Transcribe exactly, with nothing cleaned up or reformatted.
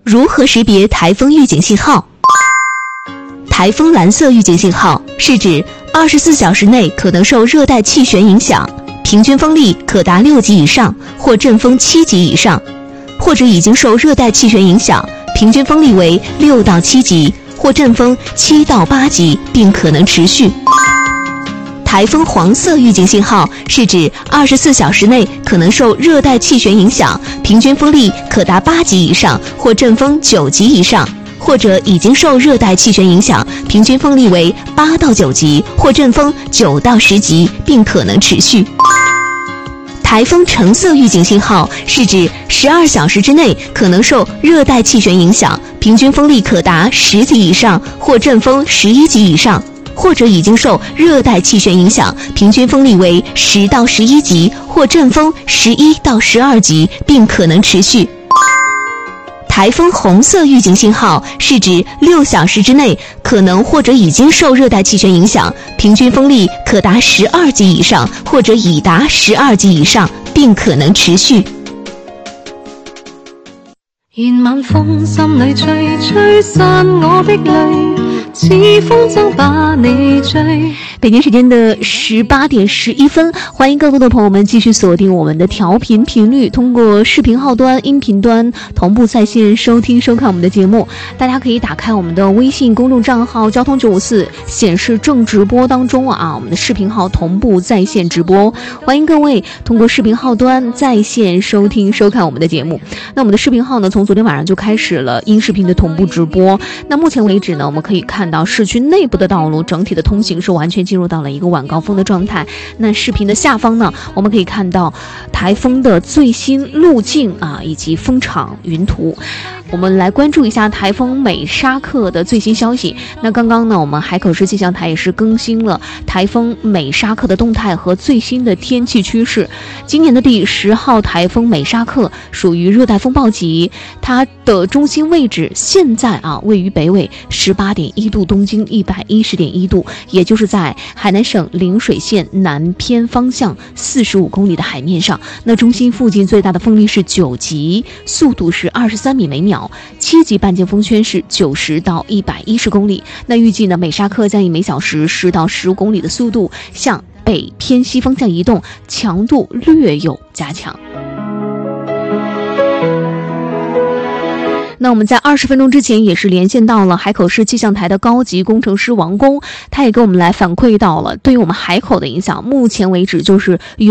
如何识别台风预警信号？台风蓝色预警信号是指二十四小时内可能受热带气旋影响，平均风力可达六级以上或阵风七级以上，或者已经受热带气旋影响，平均风力为六到七级或阵风七到八级，并可能持续。台风黄色预警信号是指二十四小时内可能受热带气旋影响，平均风力可达八级以上或阵风九级以上，或者已经受热带气旋影响，平均风力为八到九级或阵风九到十级，并可能持续。台风橙色预警信号是指十二小时之内可能受热带气旋影响，平均风力可达十级以上或阵风十一级以上，或者已经受热带气旋影响，平均风力为十到十一级或阵风十一到十二级，并可能持续。台风红色预警信号是指六小时之内可能或者已经受热带气旋影响，平均风力可达十二级以上或者已达十二级以上，并可能持续。 願晚風心裏吹，吹散我的淚，似風箏把你追。 北京时间的十八点十一分，欢迎更多的朋友们继续锁定我们的调频频率，通过视频号端、音频端同步在线收听收看我们的节目。大家可以打开我们的微信公众账号交通九五四，显示正直播当中啊，我们的视频号同步在线直播，欢迎各位通过视频号端在线收听收看我们的节目。那我们的视频号呢，从昨天晚上就开始了音视频的同步直播。那目前为止呢，我们可以看到市区内部的道路整体的通行是完全进入到了一个晚高峰的状态。那视频的下方呢，我们可以看到台风的最新路径啊，以及风场云图。我们来关注一下台风美沙克的最新消息。那刚刚呢，我们海口市气象台也是更新了台风美沙克的动态和最新的天气趋势。今年的第十号台风美沙克属于热带风暴级，它的中心位置现在啊位于北纬十八点一度，东经一百一十点一度，也就是在海南省陵水县南偏方向四十五公里的海面上。那中心附近最大的风力是九级，速度是二十三米每秒，七级半径风圈是九十到一百一十公里。那预计呢，美沙克将以每小时十到十五公里的速度向北偏西方向移动，强度略有加强。那我们在二十分钟之前也是连线到了海口市气象台的高级工程师王工，他也给我们来反馈到了对于我们海口的影响，目前为止就是有